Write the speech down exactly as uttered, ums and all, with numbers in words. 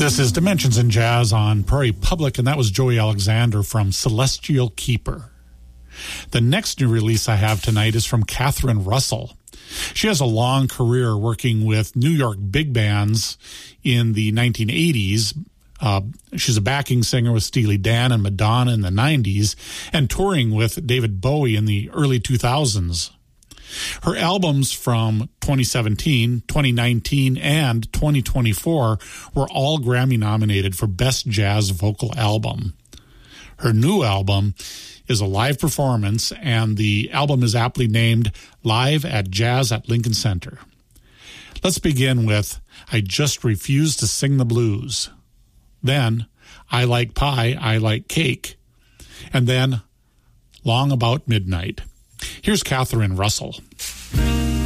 This is Dimensions in Jazz on Prairie Public, and that was Joey Alexander from Celestial Keeper. The next new release I have tonight is from Catherine Russell. She has a long career working with New York big bands in the nineteen eighties. Uh, she's a backing singer with Steely Dan and Madonna in the nineties, and touring with David Bowie in the early two thousands. Her albums from twenty seventeen, twenty nineteen, and twenty twenty-four were all Grammy nominated for Best Jazz Vocal Album. Her new album is a live performance, and the album is aptly named Live at Jazz at Lincoln Center. Let's begin with I Just Refuse to Sing the Blues. Then I Like Pie, I Like Cake. And then Long About Midnight. Here's Catherine Russell.